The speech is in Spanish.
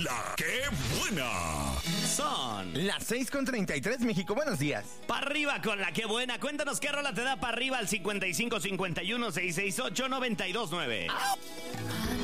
La ¡Qué buena! Son Las 6:33, México, buenos días. pa' arriba con la que buena. Cuéntanos qué rola te da pa' arriba al 55 51 668 929.